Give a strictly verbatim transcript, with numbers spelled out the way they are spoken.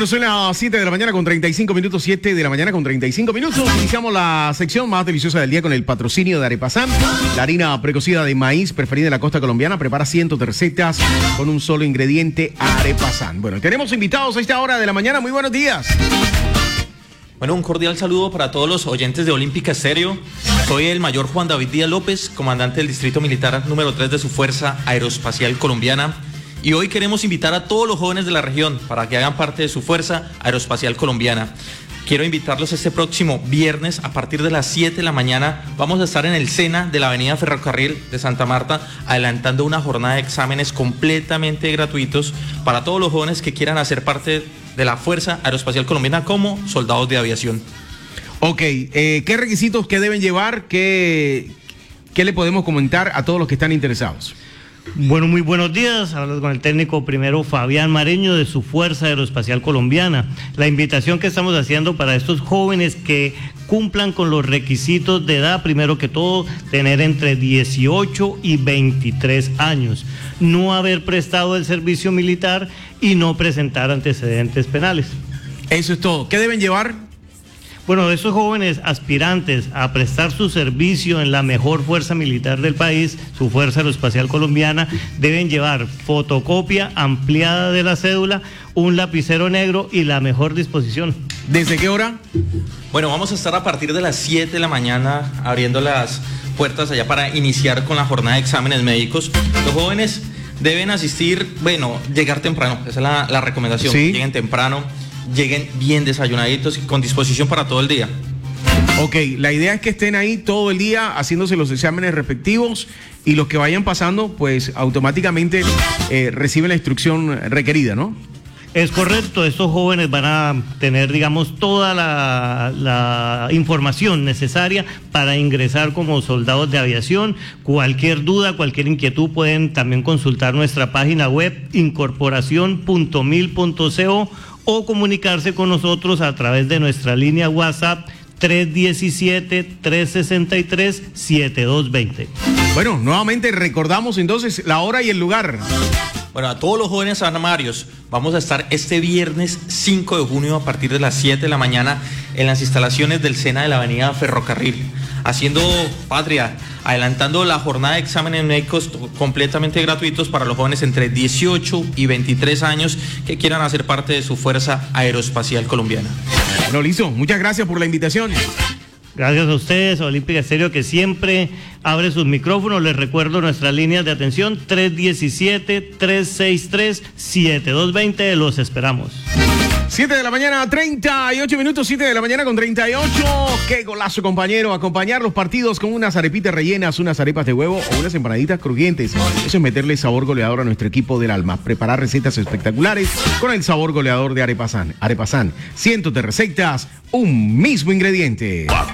Bueno, son las siete de la mañana con treinta y cinco minutos, siete de la mañana con treinta y cinco minutos. Iniciamos la sección más deliciosa del día con el patrocinio de Arepazán. La harina precocida de maíz preferida de la costa colombiana prepara cientos de recetas con un solo ingrediente, Arepazán. Bueno, tenemos invitados a esta hora de la mañana. Muy buenos días. Bueno, un cordial saludo para todos los oyentes de Olímpica Estéreo. Soy el mayor Juan David Díaz López, comandante del Distrito Militar número tres de su Fuerza Aeroespacial Colombiana. Y hoy queremos invitar a todos los jóvenes de la región para que hagan parte de su Fuerza Aeroespacial Colombiana. Quiero invitarlos este próximo viernes a partir de las siete de la mañana. Vamos a estar en el SENA de la avenida Ferrocarril de Santa Marta, adelantando una jornada de exámenes completamente gratuitos para todos los jóvenes que quieran hacer parte de la Fuerza Aeroespacial Colombiana como soldados de aviación. Ok, eh, ¿qué requisitos que deben llevar? ¿Qué, ¿Qué le podemos comentar a todos los que están interesados? Bueno, muy buenos días. Hablo con el técnico primero Fabián Mareño de su Fuerza Aeroespacial Colombiana. La invitación que estamos haciendo para estos jóvenes que cumplan con los requisitos de edad, primero que todo, tener entre dieciocho y veintitrés años, no haber prestado el servicio militar y no presentar antecedentes penales. Eso es todo. ¿Qué deben llevar? Bueno, esos jóvenes aspirantes a prestar su servicio en la mejor fuerza militar del país, su Fuerza Aeroespacial Colombiana, deben llevar fotocopia ampliada de la cédula, un lapicero negro y la mejor disposición. ¿Desde qué hora? Bueno, vamos a estar a partir de las siete de la mañana abriendo las puertas allá para iniciar con la jornada de exámenes médicos. Los jóvenes deben asistir, bueno, llegar temprano, esa es la, la recomendación, ¿Sí? Lleguen temprano. Lleguen bien desayunaditos y con disposición para todo el día. Ok, la idea es que estén ahí todo el día haciéndose los exámenes respectivos y los que vayan pasando, pues automáticamente eh, reciben la instrucción requerida, ¿no? Es correcto, estos jóvenes van a tener, digamos, toda la, la información necesaria para ingresar como soldados de aviación. Cualquier duda, cualquier inquietud pueden también consultar nuestra página web incorporación punto mil punto co o comunicarse con nosotros a través de nuestra línea WhatsApp tres uno siete, tres seis tres, siete dos dos cero. Bueno, nuevamente recordamos entonces la hora y el lugar. Bueno, a todos los jóvenes armarios, vamos a estar este viernes cinco de junio a partir de las siete de la mañana en las instalaciones del SENA de la avenida Ferrocarril, haciendo patria, adelantando la jornada de exámenes médicos completamente gratuitos para los jóvenes entre dieciocho y veintitrés años que quieran hacer parte de su Fuerza Aeroespacial Colombiana. Bueno, listo. Muchas gracias por la invitación. Gracias a ustedes, a Olímpica Estéreo, que siempre abre sus micrófonos. Les recuerdo nuestras líneas de atención, tres uno siete, tres seis tres, siete dos dos cero. Los esperamos. siete de la mañana, treinta y ocho minutos, siete de la mañana con treinta y ocho. Qué golazo, compañero. Acompañar los partidos con unas arepitas rellenas, unas arepas de huevo o unas empanaditas crujientes. Eso es meterle sabor goleador a nuestro equipo del alma. Preparar recetas espectaculares con el sabor goleador de Arepazán. Arepazán, cientos de recetas, un mismo ingrediente.